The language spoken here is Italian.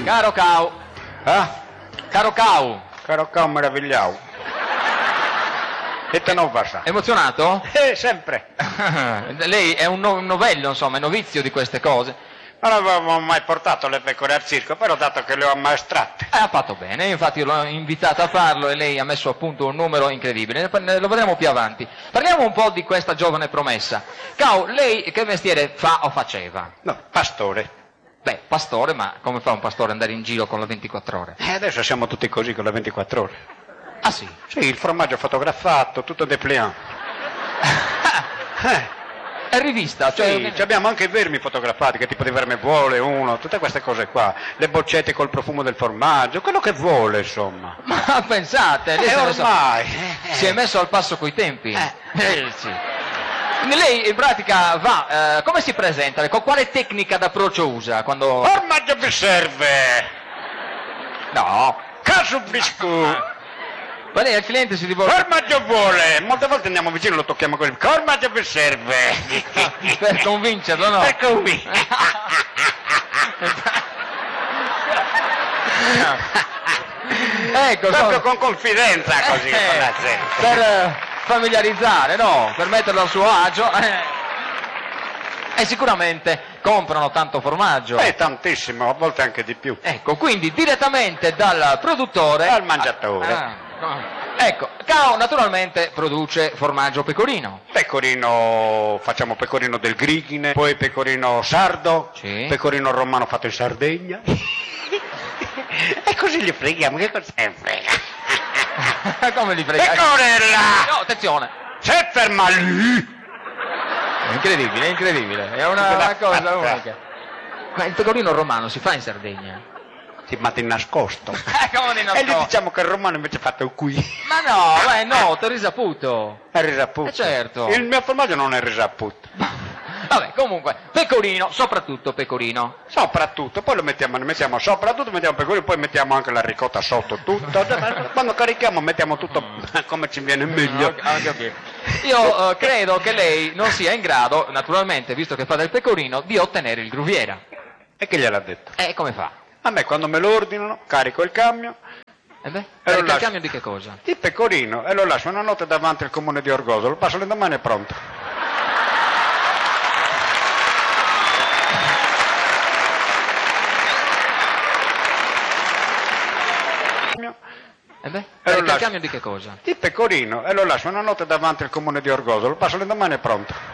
Caro Cau. Caro Cau. Caro Cau meravigliao. E te non va sa. Emozionato? Sempre. Lei è un novello, insomma, è novizio di queste cose. Non avevo mai portato le pecore al circo, però dato che le ho ammaestrate. Ha fatto bene, infatti l'ho invitato a farlo e lei ha messo a punto un numero incredibile, lo vedremo più avanti. Parliamo un po' di questa giovane promessa. Cau, lei che mestiere fa o faceva? No, pastore. Beh, pastore, ma come fa un pastore ad andare in giro con la 24 ore? Adesso siamo tutti così con le 24 ore. Ah sì? Sì, il formaggio fotografato, tutto dépliant. È rivista, cioè... Sì, abbiamo anche i vermi fotografati, che tipo di verme vuole uno, tutte queste cose qua, le boccette col profumo del formaggio, quello che vuole, insomma. Ma pensate, lei ormai si è messo al passo coi tempi. Sì. Lei in pratica va, come si presenta? Con quale tecnica d'approccio usa quando... Formaggio vi serve! No. Casu biscuit! Ma lei al cliente si rivolge... Formaggio vuole! Molte volte andiamo vicino e lo tocchiamo così. Formaggio vi serve! Per convincerlo, no? Per convincerlo! Ecco, proprio con confidenza così con la gente. Per familiarizzare, no? Per metterlo a suo agio. E sicuramente comprano tanto formaggio. Tantissimo, a volte anche di più. Ecco, quindi direttamente dal produttore al mangiatore. Ecco, Cau naturalmente produce formaggio pecorino. Pecorino, facciamo pecorino del Grighine, poi pecorino sardo, sì. Pecorino romano fatto in Sardegna. E così li freghiamo, che cosa frega? Come li freghiamo? Pecorella! No, attenzione! Se ferma lì! È incredibile, è una cosa unica. Ma il pecorino romano si fa in Sardegna? Sì, ma di nascosto. Come di nascosto? E gli diciamo che il romano invece è fatto qui. Ma no, t'ho risaputo. È risaputo. Certo. Il mio formaggio non è risaputo. Vabbè, comunque, pecorino, soprattutto pecorino. Soprattutto, poi ne mettiamo soprattutto, mettiamo pecorino, poi mettiamo anche la ricotta sotto, tutto. Quando carichiamo mettiamo tutto come ci viene meglio. Okay. Io credo che lei non sia in grado, naturalmente, visto che fa del pecorino, di ottenere il gruviera. E che gliel'ha detto? Come fa? A me quando me lo ordinano, carico il camion. Il camion di che cosa? Il pecorino, e lo lascio una notte davanti al comune di Orgoso, lo passo l'indomani e è pronto. Il camion di che cosa? Il pecorino, e lo lascio una notte davanti al comune di Orgoso, lo passo l'indomani e è pronto.